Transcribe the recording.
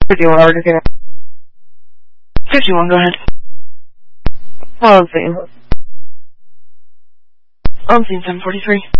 51, we're just gonna... 51, go ahead. Hold on a second. I'm seeing 743.